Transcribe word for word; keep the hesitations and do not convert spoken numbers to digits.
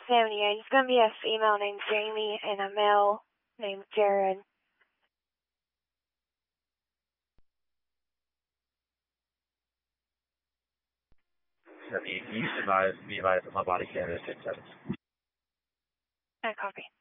seventy-eight. It's going to be a female named Jamie and a male named Jared. You, you should advise, be advised that my body cam is ten seven. I copy.